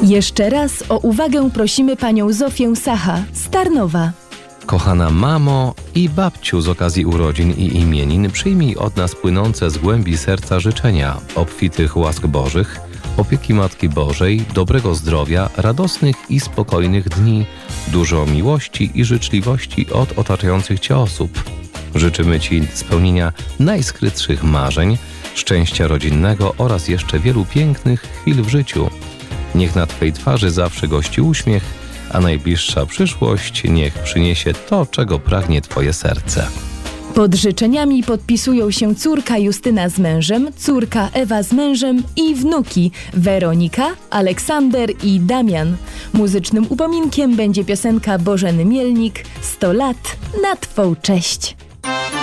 Jeszcze raz o uwagę prosimy panią Zofię Sacha z Tarnowa. Kochana mamo i babciu, z okazji urodzin i imienin przyjmij od nas płynące z głębi serca życzenia obfitych łask Bożych, opieki Matki Bożej, dobrego zdrowia, radosnych i spokojnych dni, dużo miłości i życzliwości od otaczających Cię osób. Życzymy Ci spełnienia najskrytszych marzeń, szczęścia rodzinnego oraz jeszcze wielu pięknych chwil w życiu. Niech na Twej twarzy zawsze gości uśmiech, a najbliższa przyszłość niech przyniesie to, czego pragnie Twoje serce. Pod życzeniami podpisują się córka Justyna z mężem, córka Ewa z mężem i wnuki Weronika, Aleksander i Damian. Muzycznym upominkiem będzie piosenka Bożeny Mielnik 100 lat na Twą cześć.